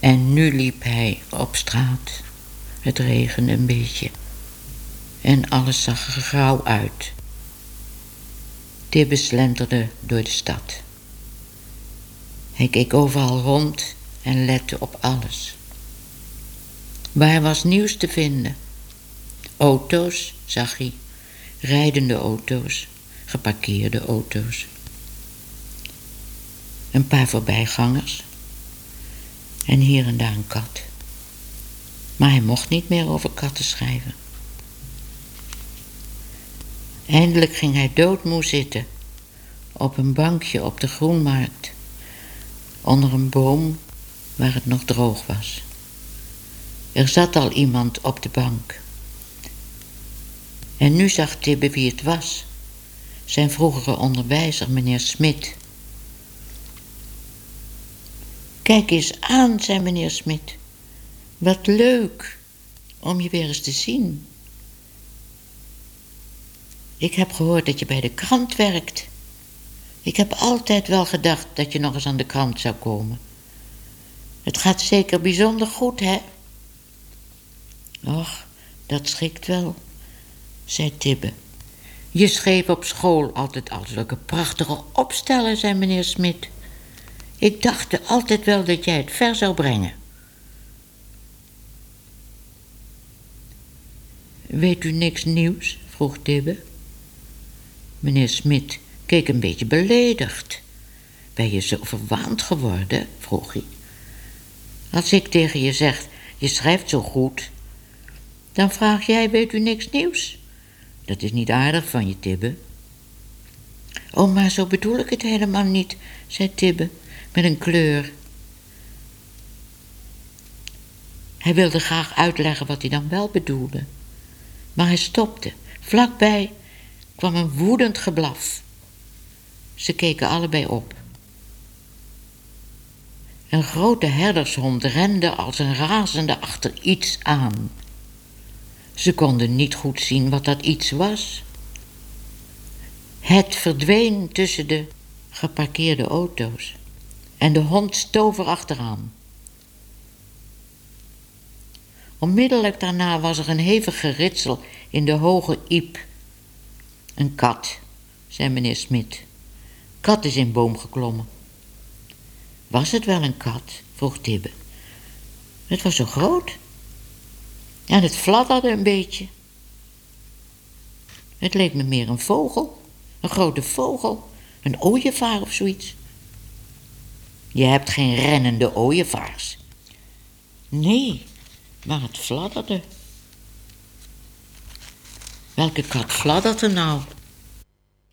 En nu liep hij op straat. Het regende een beetje. En alles zag er grauw uit. Tibbe slenterde door de stad. Hij keek overal rond en lette op alles. Waar was nieuws te vinden? Auto's, zag hij. Rijdende auto's, geparkeerde auto's. Een paar voorbijgangers. En hier en daar een kat. Maar hij mocht niet meer over katten schrijven. Eindelijk ging hij doodmoe zitten. Op een bankje op de Groenmarkt. Onder een boom waar het nog droog was. Er zat al iemand op de bank. En nu zag Tibbe wie het was. Zijn vroegere onderwijzer, meneer Smit. Kijk eens aan, zei meneer Smit. Wat leuk om je weer eens te zien. Ik heb gehoord dat je bij de krant werkt. Ik heb altijd wel gedacht dat je nog eens aan de krant zou komen. Het gaat zeker bijzonder goed, hè? Och, dat schikt wel, zei Tibbe. Je schreef op school altijd al zulke prachtige opstellen, zei meneer Smit. Ik dacht altijd wel dat jij het ver zou brengen. Weet u niks nieuws? Vroeg Tibbe. Meneer Smit keek een beetje beledigd. Ben je zo verwaand geworden? Vroeg hij. Als ik tegen je zeg, je schrijft zo goed, dan vraag jij, weet u niks nieuws? Dat is niet aardig van je, Tibbe. Oh, maar zo bedoel ik het helemaal niet, zei Tibbe met een kleur. Hij wilde graag uitleggen wat hij dan wel bedoelde. Maar hij stopte. Vlakbij kwam een woedend geblaf. Ze keken allebei op. Een grote herdershond rende als een razende achter iets aan. Ze konden niet goed zien wat dat iets was. Het verdween tussen de geparkeerde auto's en de hond stoof er achteraan. Onmiddellijk daarna was er een hevig geritsel in de hoge iep. Een kat, zei meneer Smit. Kat is in boom geklommen. Was het wel een kat? Vroeg Tibbe. Het was zo groot. En het fladderde een beetje. Het leek me meer een vogel. Een grote vogel. Een ooievaar of zoiets. Je hebt geen rennende ooievaars. Nee, maar het fladderde. Welke kat fladdert er nou?